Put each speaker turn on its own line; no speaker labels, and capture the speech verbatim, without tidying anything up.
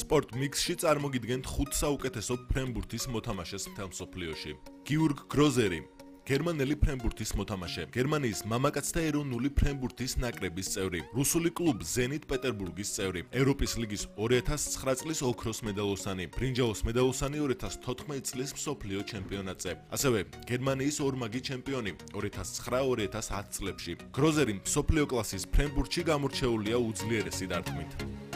სპორტ მიქსში წარმოგიდგენთ ხუთ საუკეთესო ფრენბურთის მოთამაშეს მთელ მსოფლიოში. გიურგ გროზერი, გერმანელი ფრენბურთის მოთამაშე, გერმანიის მამაკაცთა ეროვნული ფრენბურთის ნაკრების წევრი, რუსული კლუბ ზენიტ პეტერბურგის წევრი, ევროპის ლიგის ორი ათას ცხრა წლის ოქროს მედალოსანი, ბრინჯაოს მედალოსანი ორი ათას თოთხმეტ წლის მსოფლიო ჩემპიონატზე, ასევე გერმანიის ორმაგი ჩემპიონი ორი ათას ცხრა ორი ათას ათ წლებში. გროზერი მსოფლიო კლასის ფრენბურთში გამორჩეულია უძლიერესი დარტყმით.